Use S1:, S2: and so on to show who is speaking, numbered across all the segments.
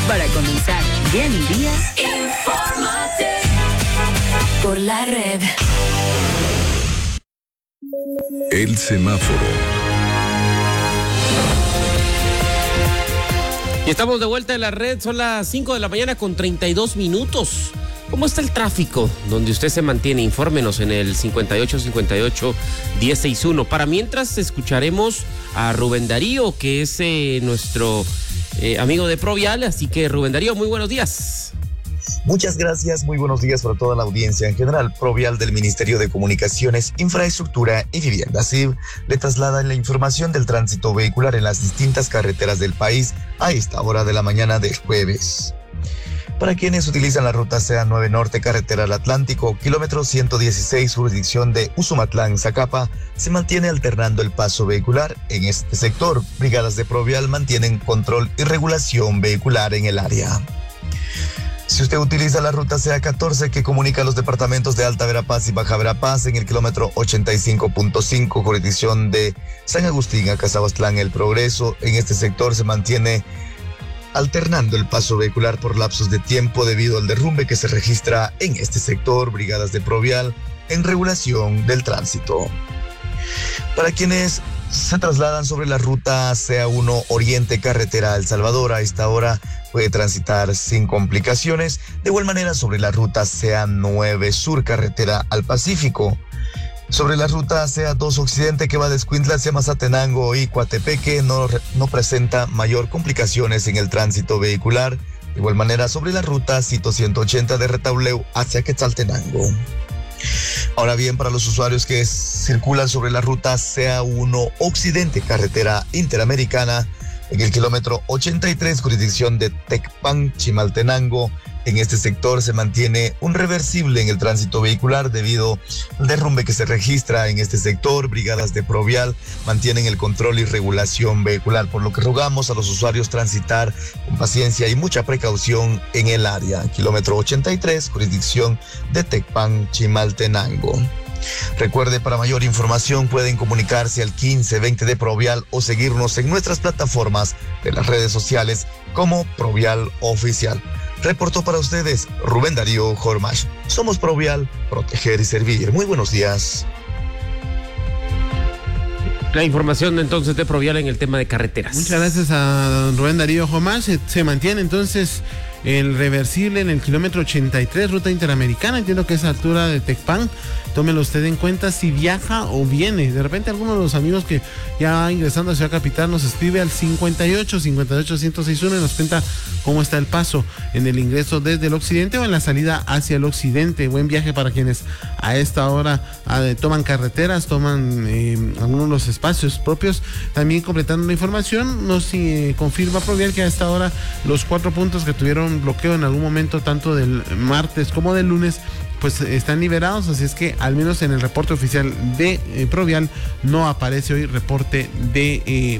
S1: Para comenzar bien el día, infórmate por la red.
S2: El semáforo.
S3: Y estamos de vuelta en la red, son las 5 de la mañana con 32 minutos. ¿Cómo está el tráfico? Donde usted se mantiene, infórmenos en el 5858-1061. Para mientras escucharemos a Rubén Darío, que es nuestro amigo de Provial. Así que Rubén Darío, muy buenos días.
S4: Muchas gracias, muy buenos días para toda la audiencia en general. Provial del Ministerio de Comunicaciones, Infraestructura y Vivienda, SIV, le traslada la información del tránsito vehicular en las distintas carreteras del país a esta hora de la mañana del jueves. Para quienes utilizan la ruta CA9 Norte, carretera al Atlántico, kilómetro 116, jurisdicción de Usumatlán, Zacapa, se mantiene alternando el paso vehicular. En este sector, brigadas de Provial mantienen control y regulación vehicular en el área. Si usted utiliza la ruta CA14 que comunica los departamentos de Alta Verapaz y Baja Verapaz en el kilómetro 85.5, jurisdicción de San Agustín a Cazahuastlán, El Progreso, en este sector se mantiene alternando el paso vehicular por lapsos de tiempo debido al derrumbe que se registra en este sector. Brigadas de Provial en regulación del tránsito. Para quienes se trasladan sobre la ruta CA1 Oriente, carretera a El Salvador, a esta hora puede transitar sin complicaciones. De igual manera sobre la ruta CA9 Sur, carretera al Pacífico. Sobre la ruta CA2 Occidente que va de Escuintla hacia Mazatenango y Coatepeque no presenta mayor complicaciones en el tránsito vehicular. De igual manera sobre la ruta Cito 180 de Retauleu hacia Quetzaltenango. Ahora bien, para los usuarios que circulan sobre la ruta CA1 Occidente, carretera interamericana, en el kilómetro 83, jurisdicción de Tecpan, Chimaltenango, en este sector se mantiene un reversible en el tránsito vehicular debido al derrumbe que se registra en este sector. Brigadas de Provial mantienen el control y regulación vehicular, por lo que rogamos a los usuarios transitar con paciencia y mucha precaución en el área. Kilómetro 83, jurisdicción de Tecpan, Chimaltenango. Recuerde, para mayor información pueden comunicarse al 1520 de Provial o seguirnos en nuestras plataformas de las redes sociales como Provial Oficial. Reportó para ustedes Rubén Darío Jormash. Somos Provial, proteger y servir. Muy buenos días.
S3: La información entonces de Provial en el tema de carreteras.
S5: Muchas gracias a Rubén Darío Jormash. Se mantiene entonces el reversible en el kilómetro 83, ruta interamericana. Entiendo que es a altura de Tecpan. Tómelo usted en cuenta si viaja o viene. De repente algunos de los amigos que ya ingresando a Ciudad Capital nos escribe al 58-161 y nos cuenta cómo está el paso en el ingreso desde el occidente o en la salida hacia el occidente. Buen viaje para quienes a esta hora toman carreteras, toman algunos de los espacios propios. También completando la información, nos confirma Provial que a esta hora los 4 puntos que tuvieron bloqueo en algún momento, tanto del martes como del lunes, pues están liberados, así es que al menos en el reporte oficial de Provial no aparece hoy reporte de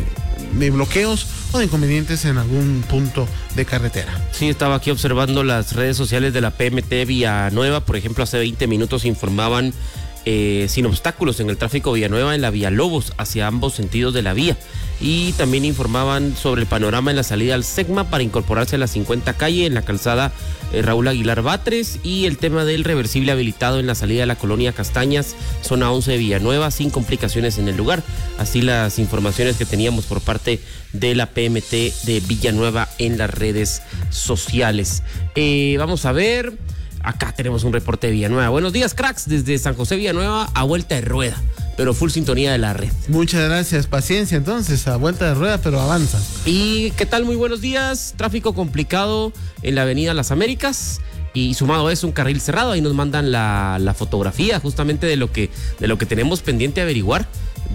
S5: bloqueos o de inconvenientes en algún punto de carretera.
S3: Sí, estaba aquí observando las redes sociales de la PMT Villanueva. Por ejemplo, hace 20 minutos informaban sin obstáculos en el tráfico Villanueva en la Vía Lobos hacia ambos sentidos de la vía. Y también informaban sobre el panorama en la salida al SEGMA para incorporarse a la 50 calle en la calzada Raúl Aguilar Batres, y el tema del reversible habilitado en la salida de la colonia Castañas, zona 11 de Villanueva, sin complicaciones en el lugar. Así las informaciones que teníamos por parte de la PMT de Villanueva en las redes sociales. Vamos a ver. Acá tenemos un reporte de Villanueva. Buenos días, cracks, desde San José Villanueva a vuelta de rueda, pero full sintonía de la red.
S5: Muchas gracias, paciencia entonces, a vuelta de rueda, pero avanza.
S3: ¿Y qué tal? Muy buenos días. Tráfico complicado en la avenida Las Américas y sumado a eso un carril cerrado. Ahí nos mandan la fotografía justamente de lo que tenemos pendiente averiguar.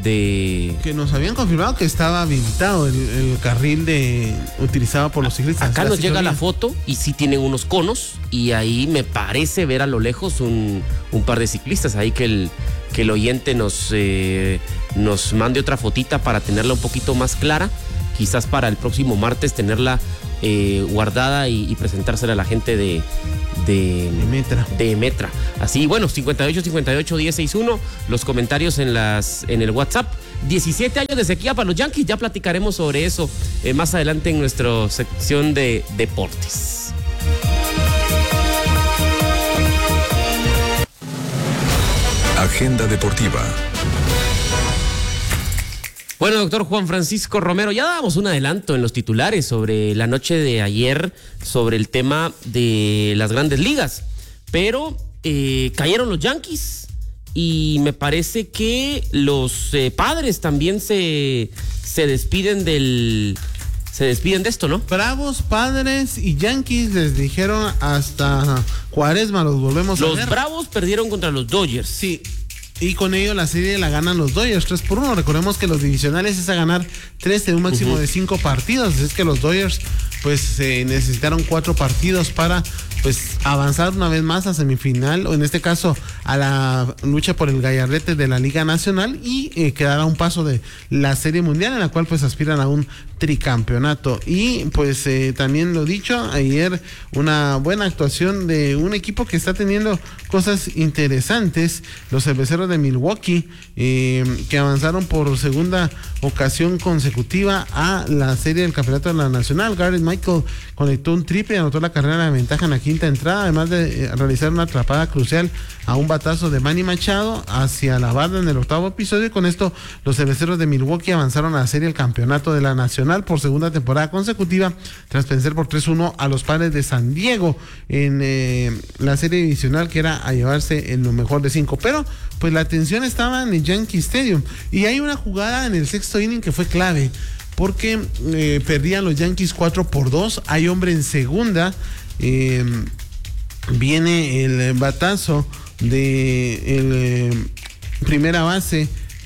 S5: Que nos habían confirmado que estaba habilitado el carril utilizado por los ciclistas.
S3: Acá nos llega la foto y sí tienen unos conos, y ahí me parece ver a lo lejos un par de ciclistas. Ahí que el oyente nos mande otra fotita para tenerla un poquito más clara, quizás para el próximo martes tenerla guardada y presentársela a la gente de Metra. Así, bueno, 58-58-1061, los comentarios en el WhatsApp 17 años de sequía para los Yankees. Ya platicaremos sobre eso más adelante en nuestra sección de deportes.
S2: Agenda deportiva.
S3: Bueno, doctor Juan Francisco Romero, ya dábamos un adelanto en los titulares sobre la noche de ayer, sobre el tema de las grandes ligas, pero cayeron los Yankees y me parece que los Padres también se despiden de esto, ¿no?
S5: Bravos, Padres y Yankees les dijeron hasta Cuaresma los volvemos a ver.
S3: Los Bravos perdieron contra los Dodgers.
S5: Sí. Y con ello la serie la ganan los Dodgers 3-1. Recordemos que los divisionales es a ganar 3 de un máximo de 5 partidos. Es que los Dodgers pues necesitaron 4 partidos para pues avanzar una vez más a semifinal, o en este caso a la lucha por el gallardete de la Liga Nacional, y quedar a un paso de la Serie Mundial, en la cual pues aspiran a un tricampeonato. Y pues también lo dicho, ayer una buena actuación de un equipo que está teniendo cosas interesantes, los Cerveceros de Milwaukee, que avanzaron por segunda ocasión consecutiva a la serie del campeonato de la Nacional. Garrett Michael conectó un triple y anotó la carrera de ventaja en la quinta entrada, además de realizar una atrapada crucial a un batazo de Manny Machado hacia la barra en el octavo episodio, y con esto los Cerveceros de Milwaukee avanzaron a la serie del campeonato de la Nacional por segunda temporada consecutiva, tras vencer por 3-1 a los Padres de San Diego en la serie divisional, que era a llevarse en lo mejor de 5. Pero pues la atención estaba en el Yankee Stadium, y hay una jugada en el sexto inning que fue clave, porque perdían los Yankees 4-2, hay hombre en segunda, viene el batazo de primera base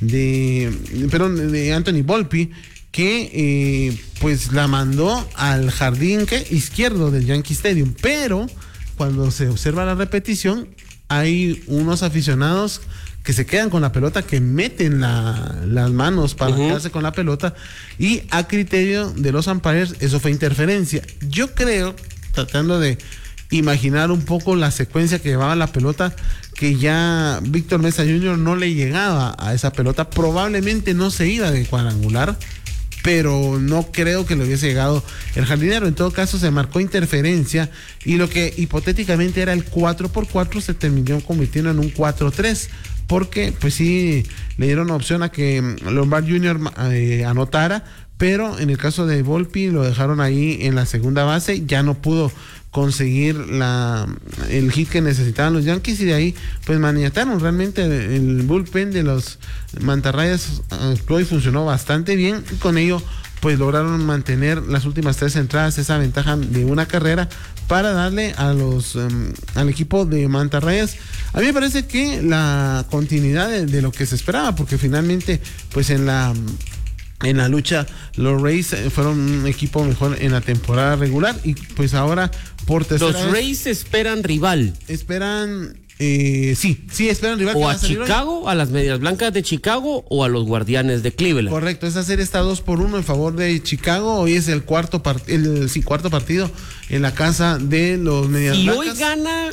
S5: de Anthony Volpe, que pues la mandó al jardín izquierdo del Yankee Stadium. Pero cuando se observa la repetición, hay unos aficionados que se quedan con la pelota, que meten las manos para quedarse con la pelota, y a criterio de los umpires eso fue interferencia. Yo creo, tratando de imaginar un poco la secuencia que llevaba la pelota, que ya Víctor Mesa Jr. no le llegaba a esa pelota, probablemente no se iba de cuadrangular, pero no creo que le hubiese llegado el jardinero. En todo caso, se marcó interferencia, y lo que hipotéticamente era el 4-4 se terminó convirtiendo en un 4-3, porque pues sí le dieron opción a que Lombard Jr. anotara, pero en el caso de Volpe lo dejaron ahí en la segunda base, ya no pudo conseguir el hit que necesitaban los Yankees, y de ahí pues maniataron. Realmente el bullpen de los mantarrayas actuó y funcionó bastante bien, y con ello pues lograron mantener las últimas 3 entradas esa ventaja de una carrera para darle al equipo de mantarrayas. A mí me parece que la continuidad de lo que se esperaba, porque finalmente pues en la lucha los Rays fueron un equipo mejor en la temporada regular, y pues ahora por tercera
S3: vez. Los Rays esperan rival.
S5: Esperan esperan rival.
S3: O a Chicago, a las Medias Blancas de Chicago, o a los Guardianes de Cleveland.
S5: Correcto, esa serie está 2-1 en favor de Chicago. Hoy es el cuarto partido en la casa de los Medias Blancas.
S3: Y hoy gana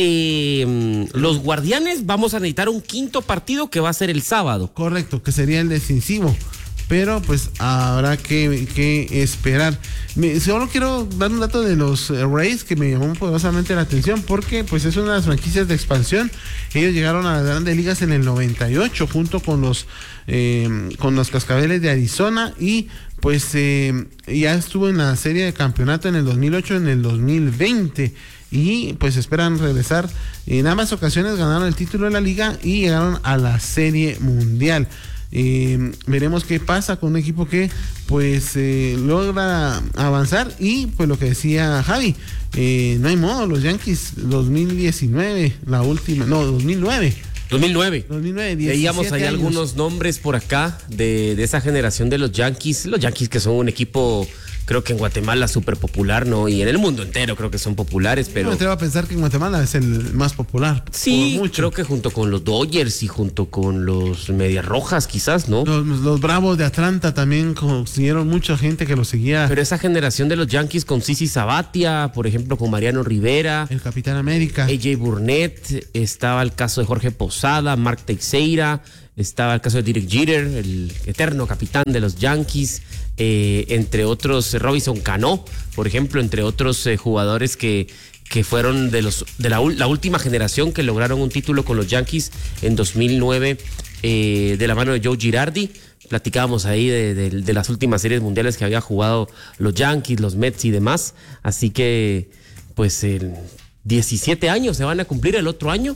S3: los Guardianes, vamos a necesitar un quinto partido que va a ser el sábado.
S5: Correcto, que sería el decisivo. Pero pues habrá que esperar. Solo quiero dar un dato de los Rays que me llamó poderosamente la atención, porque pues es una de las franquicias de expansión. Ellos llegaron a las grandes ligas en el 98 junto con los Cascabeles de Arizona, y pues ya estuvo en la serie de campeonato en el 2008, en el 2020, y pues esperan regresar. En ambas ocasiones ganaron el título de la liga y llegaron a la Serie Mundial. Veremos qué pasa con un equipo que pues logra avanzar, y pues lo que decía Javi, no hay modo. Los Yankees 2019, 2009
S3: veíamos ahí
S5: años.
S3: Algunos nombres por acá de esa generación de los Yankees que son un equipo, creo que en Guatemala súper popular, ¿no? Y en el mundo entero creo que son populares, pero...
S5: Yo me atrevo a pensar que en Guatemala es el más popular.
S3: Sí, creo que junto con los Dodgers y junto con los Medias Rojas, quizás, ¿no?
S5: Los Bravos de Atlanta también consiguieron mucha gente que los seguía.
S3: Pero esa generación de los Yankees con Sisi Sabathia, por ejemplo, con Mariano Rivera,
S5: el Capitán América,
S3: AJ Burnett, estaba el caso de Jorge Posada, Mark Teixeira, estaba el caso de Derek Jeter, el eterno capitán de los Yankees, entre otros Robinson Cano, por ejemplo, entre otros jugadores que fueron de la última generación que lograron un título con los Yankees en 2009, de la mano de Joe Girardi. Platicábamos ahí de las últimas series mundiales que había jugado los Yankees, los Mets y demás. Así que, pues, 17 años se van a cumplir el otro año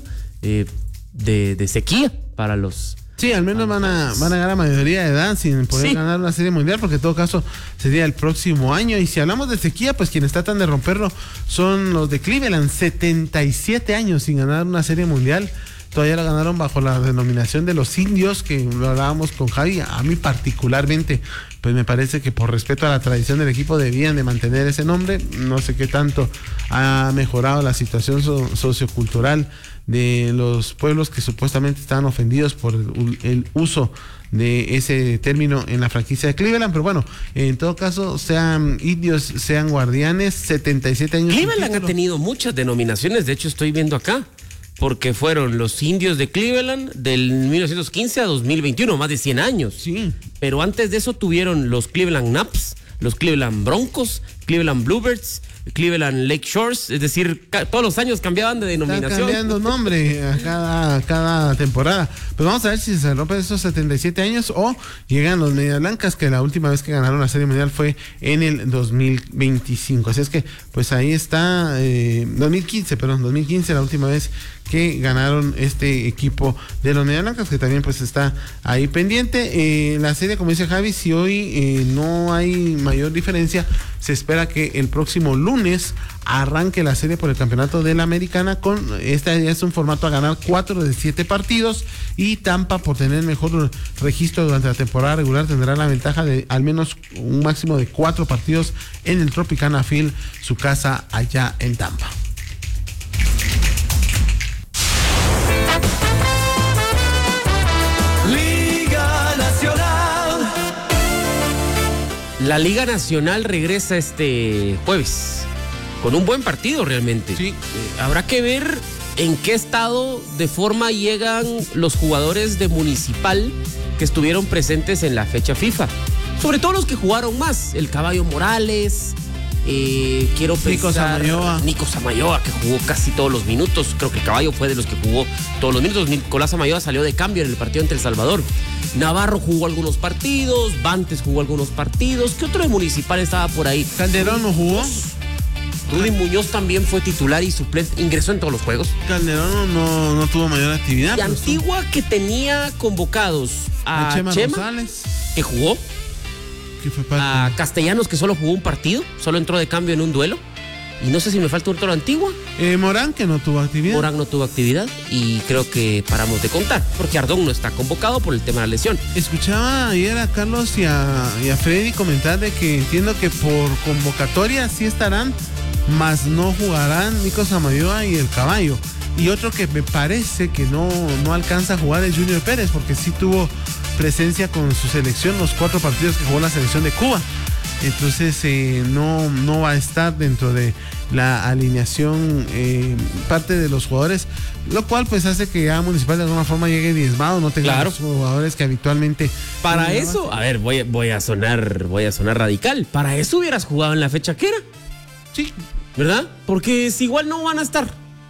S3: de sequía para los...
S5: Sí, al menos van a llegar a mayoría de edad sin poder ganar una serie mundial, porque en todo caso sería el próximo año. Y si hablamos de sequía, pues quienes tratan de romperlo son los de Cleveland, 77 años sin ganar una serie mundial. Todavía la ganaron bajo la denominación de los Indios, que lo hablábamos con Javi. A mí particularmente, pues me parece que por respeto a la tradición del equipo debían de mantener ese nombre. No sé qué tanto ha mejorado la situación sociocultural de los pueblos que supuestamente estaban ofendidos por el uso de ese término en la franquicia de Cleveland, pero bueno, en todo caso, sean indios, sean guardianes, 77 años.
S3: Cleveland ha tenido muchas denominaciones, de hecho estoy viendo acá, porque fueron los Indios de Cleveland del 1915 a 2021, más de 100 años.
S5: Sí.
S3: Pero antes de eso tuvieron los Cleveland Naps, los Cleveland Broncos, Cleveland Bluebirds, Cleveland Lake Shores, es decir, todos los años cambiaban de denominación.
S5: Están cambiando nombre a cada temporada. Pues vamos a ver si se rompen esos 77 años o llegan los Medias Blancas, que la última vez que ganaron la Serie Mundial fue en el 2025. Así es que, pues ahí está, 2015 la última vez que ganaron este equipo de los Medias Blancas, que también pues está ahí pendiente. La serie, como dice Javi, si hoy no hay mayor diferencia, se espera que el próximo lunes arranque la serie por el campeonato de la Americana. Esta ya es un formato a ganar 4 de 7 partidos, y Tampa, por tener mejor registro durante la temporada regular, tendrá la ventaja de al menos un máximo de 4 partidos en el Tropicana Field, su casa allá en Tampa.
S3: La Liga Nacional regresa este jueves con un buen partido realmente.
S5: Sí.
S3: Habrá que ver en qué estado de forma llegan los jugadores de Municipal que estuvieron presentes en la fecha FIFA. Sobre todo los que jugaron más. El Caballo Morales, quiero pensar... Nico Samayoa, que jugó casi todos los minutos. Creo que el Caballo fue de los que jugó todos los minutos. Nicolás Samayoa salió de cambio en el partido ante El Salvador. Navarro jugó algunos partidos, Bantes jugó algunos partidos. ¿Qué otro de Municipal estaba por ahí?
S5: Calderón no jugó.
S3: Rudy Muñoz también fue titular y suplente, ingresó en todos los juegos.
S5: Calderón no tuvo mayor actividad.
S3: Y Antigua, que tenía convocados a Chema
S5: González,
S3: que jugó,
S5: que fue parte.
S3: A Castellanos, que solo jugó un partido, solo entró de cambio en un duelo. Y no sé si me falta otro de Antigua.
S5: Morán, que no tuvo actividad.
S3: Morán no tuvo actividad y creo que paramos de contar, porque Ardón no está convocado por el tema de la lesión.
S5: Escuchaba ayer a Carlos y a Freddy comentar de que entiendo que por convocatoria sí estarán, mas no jugarán Nico Samayoa y el Caballo. Y otro que me parece que no alcanza a jugar es Junior Pérez, porque sí tuvo presencia con su selección los 4 partidos que jugó la selección de Cuba. Entonces no va a estar dentro de la alineación parte de los jugadores, lo cual pues hace que ya Municipal de alguna forma llegue diezmado, no tenga los jugadores que habitualmente...
S3: Para eso, a ver, voy a sonar radical. Para eso hubieras jugado en la fecha que era.
S5: Sí.
S3: ¿Verdad? Porque si igual no van a estar.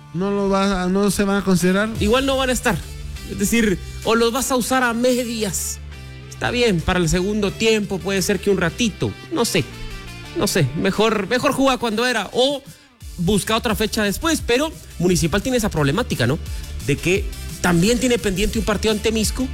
S5: No se van a considerar. Igual
S3: no van a estar. Es decir, o los vas a usar a medias. Está bien, para el segundo tiempo puede ser que un ratito, no sé, mejor jugar cuando era o busca otra fecha después, pero Municipal tiene esa problemática, ¿no? De que también tiene pendiente un partido ante Misco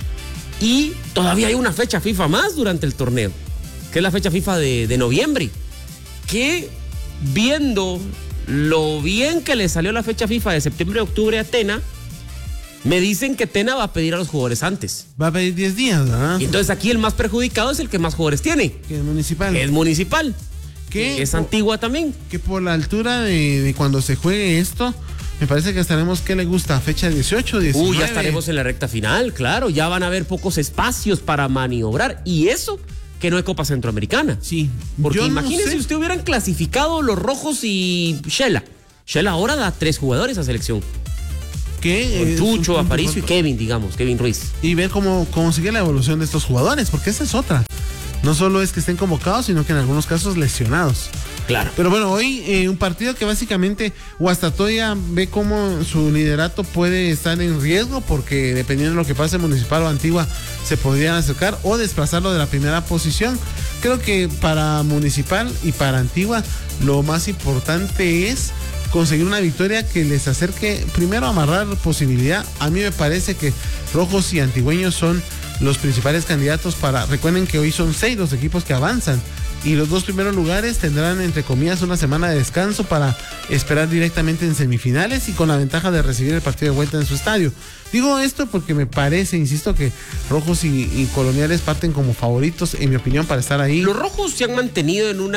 S3: y todavía hay una fecha FIFA más durante el torneo, que es la fecha FIFA de noviembre, que viendo lo bien que le salió la fecha FIFA de septiembre-octubre a Tena, me dicen que Tena va a pedir a los jugadores antes.
S5: Va a pedir 10 días, ¿verdad?
S3: Y entonces aquí el más perjudicado es el que más jugadores tiene.
S5: Que es Municipal.
S3: Es Municipal. Que es Antigua también.
S5: Que por la altura de cuando se juegue esto, me parece que estaremos, ¿qué le gusta? Fecha 18, 19.
S3: Ya estaremos en la recta final, claro. Ya van a haber pocos espacios para maniobrar. Y eso que no hay Copa Centroamericana.
S5: Sí.
S3: Porque imagínense si usted hubieran clasificado los Rojos y Shela. Shela ahora da 3 jugadores a selección.
S5: Que
S3: Chucho, Aparicio y Kevin Ruiz.
S5: Y ver cómo sigue la evolución de estos jugadores, porque esa es otra. No solo es que estén convocados, sino que en algunos casos lesionados.
S3: Claro.
S5: Pero bueno, hoy un partido que básicamente Guastatoya ve cómo su liderato puede estar en riesgo, porque dependiendo de lo que pase en Municipal o Antigua se podrían acercar o desplazarlo de la primera posición. Creo que para Municipal y para Antigua lo más importante es conseguir una victoria que les acerque primero a amarrar posibilidad. A mí me parece que Rojos y Antigüeños son los principales candidatos recuerden que hoy son 6 los equipos que avanzan y los 2 primeros lugares tendrán entre comillas una semana de descanso para esperar directamente en semifinales y con la ventaja de recibir el partido de vuelta en su estadio. Digo esto porque me parece, insisto, que Rojos y Coloniales parten como favoritos, en mi opinión, para estar ahí.
S3: Los Rojos se han mantenido en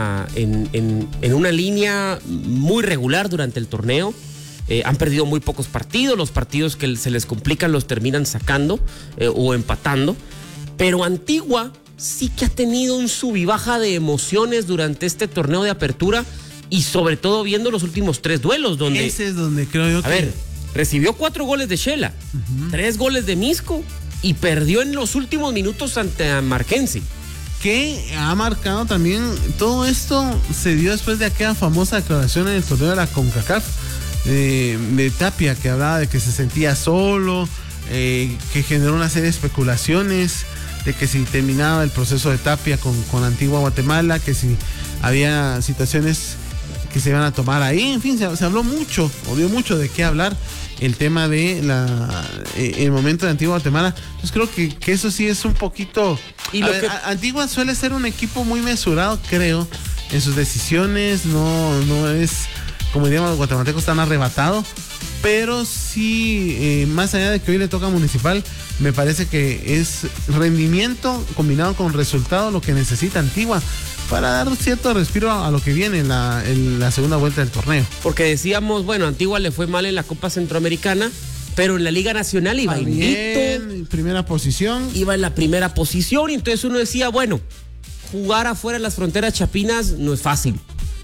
S3: una línea muy regular durante el torneo. Han perdido muy pocos partidos. Los partidos que se les complican los terminan sacando o empatando. Pero Antigua sí que ha tenido un sub y baja de emociones durante este torneo de apertura y sobre todo viendo los últimos 3 duelos donde...
S5: Ese es donde creo yo que...
S3: A ver, recibió 4 goles de Shela, 3 goles de Misco y perdió en los últimos minutos ante Marquense.
S5: Que ha marcado también, todo esto se dio después de aquella famosa declaración en el torneo de la CONCACAF de Tapia, que hablaba de que se sentía solo, que generó una serie de especulaciones de que si terminaba el proceso de Tapia con Antigua Guatemala, que si había situaciones que se iban a tomar ahí, en fin, se habló mucho, o dio mucho de qué hablar el tema de el momento de Antigua Guatemala. Entonces creo que eso sí es un poquito... Antigua suele ser un equipo muy mesurado, creo, en sus decisiones, no es, como diríamos los guatemaltecos, tan arrebatado, pero sí, más allá de que hoy le toca a Municipal, me parece que es rendimiento combinado con resultado lo que necesita Antigua para dar cierto respiro a lo que viene en la segunda vuelta del torneo.
S3: Porque decíamos, bueno, Antigua le fue mal en la Copa Centroamericana, pero en la Liga Nacional iba
S5: invicto, primera posición.
S3: Iba en la primera posición, y entonces uno decía, bueno, jugar afuera de las fronteras chapinas no es fácil.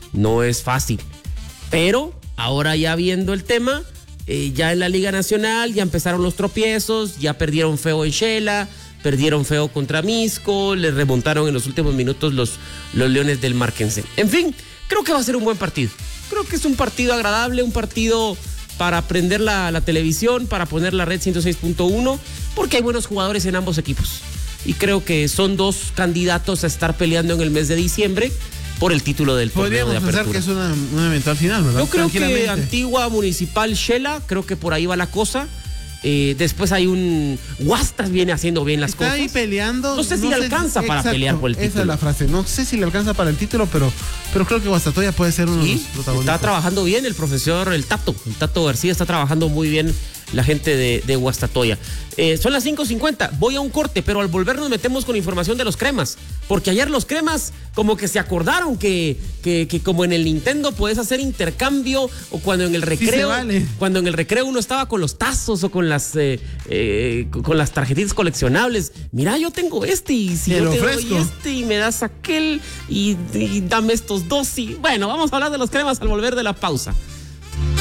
S3: Pero ahora ya viendo el tema, ya en la Liga Nacional ya empezaron los tropiezos, ya perdieron feo en Shela, perdieron feo contra Misco, le remontaron en los últimos minutos los Leones del Marquense. En fin, creo que va a ser un buen partido. Creo que es un partido agradable, un partido para prender la televisión, para poner la red 106.1, porque hay buenos jugadores en ambos equipos. Y creo que son 2 candidatos a estar peleando en el mes de diciembre por el título del torneo de apertura.
S5: Podríamos pensar que es una eventual final, ¿verdad?
S3: Yo creo que Antigua, Municipal, Shela, creo que por ahí va la cosa. Después hay un... Guastas viene haciendo bien las cosas.
S5: Está ahí peleando.
S3: No sé si le alcanza para pelear por el título.
S5: Esa es la frase. No sé si le alcanza para el título, pero creo que Guastatoya puede ser uno de los protagonistas.
S3: Está trabajando bien el profesor, el Tato García está trabajando muy bien la gente de Guastatoya. Son las 5:50, voy a un corte, pero al volver nos metemos con información de los Cremas, porque ayer los Cremas como que se acordaron que como en el Nintendo puedes hacer intercambio, o cuando en el recreo, cuando en el recreo uno estaba con los tazos o con las tarjetitas coleccionables. Mira, yo tengo y si yo te doy y me das aquel y dame estos 2 y bueno, vamos a hablar de los Cremas al volver de la pausa.